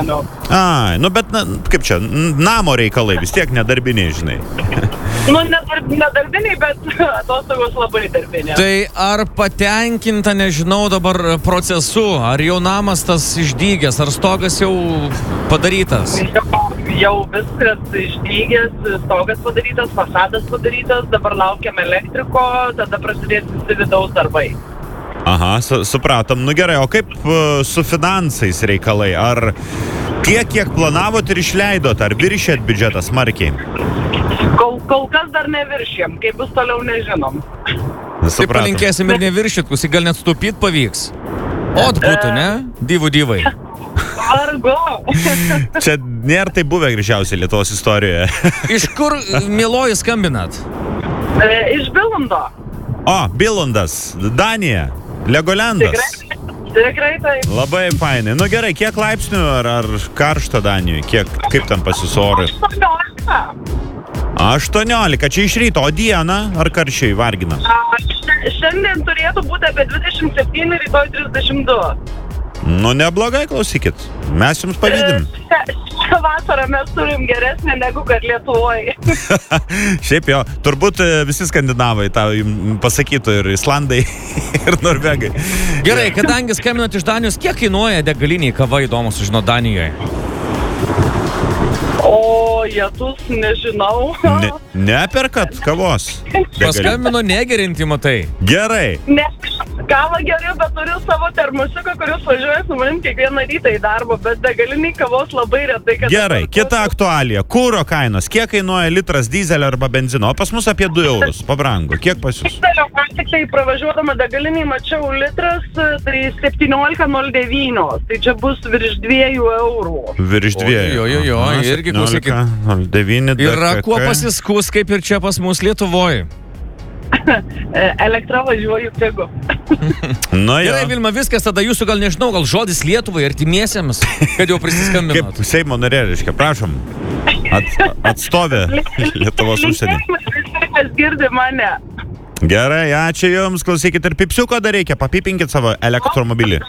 įmonių. Nu bet, kaip čia, namo reikalai, vis tiek nedarbiniai, žinai. Nedarbiniai, bet atostogos labai darbiniai. Tai ar patenkinta, nežinau, dabar procesu, ar jau namas tas išdygęs, ar stogas jau padarytas? Jau viskas išdygęs, stogas padarytas, fasadas padarytas, dabar laukiam elektriko, tada prasidės visi vidaus darbai. Aha, supratom. Nu gerai, o kaip su finansais reikalai? Ar tiek, kiek planavot ir išleidot, ar viršėt biudžetą smarkiai? Kol kas dar neviršėm, kaip bus toliau nežinom. Tai palinkėsim ir neviršyt, gal net stupyt pavyks. Ot būtų, ne? Dyvai. Vargu. Čia nėra tai buvę greičiausiai Lietuvos istorijoje. Iš kur, mieloji, skambinat? Iš Bilundo. O, Bilundas, Danija, Legolendas. Tikrai taip. Labai fainai. Nu gerai, kiek laipsnių ar karšta Danijoje? Kaip ten pasisori? 18, čia iš ryto, o dieną ar karščiai vargina? Šiandien turėtų būti apie 27, rytoj 32. Nu neblogai, klausykit. Mes jums pavydim. Šią vasarą mes turim geresnę negu kad Lietuvoje. Šiaip jo, turbūt visi skandinavai tą pasakytų, ir Islandai, ir Norvegai. Gerai, kadangi skambinat iš Danijos, kiek kainuoja degaliniai kava, įdomu sužinot Danijoje? O, Jėzus, nežinau. Neperkat kavos? Paskambino negerinti, matai. Gerai. Ne, kavą geriau, bet turiu savo termosiuką, kuris važiuoja su manim kiekvieną rytą į darbą, bet degaliniai kavos labai retai. Gerai, kita aktualija. Kuro kainos. Kiek kainuoja litras dizelio arba benzino? O pas mus apie 2 eurus. Pabrango. Kiek pas jūs? Tik tai pravažiuodama degaliniai mačiau litras, tai 17,09. Tai čia bus virš 2 eurų. Virš 2. Jo, irgi klausykit. 0,9 Yra kuo pasiskus, kaip ir čia pas mus Lietuvoje. Elektra važiuoju pigu. Nu, gerai, Vilma, viskas, tada jūsų gal nežinau, gal žodis Lietuvai artimiesiems, kad jau prisiskambinot. Kaip Seimo narė, reiškia, prašom, atstovė Lietuvos užsienį. Kas girdi mane. Gerai, ačiū jums, klausykit, ir pipsiuko dar reikia, papipinkit savo elektromobilį.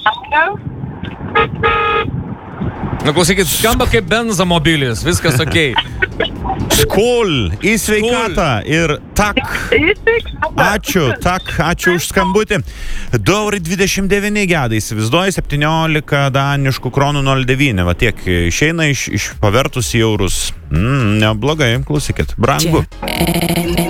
Na, klausykit, skamba kaip benzamobilis, viskas okei. Skol, į sveikatą ir tak. Ačiū už skambutį. 2,29 gedai, įsivaizduoji, 17 daniškų kronų 0,9. Va tiek išeina iš pavertus į eurus. Neblogai, klausykit, brangu.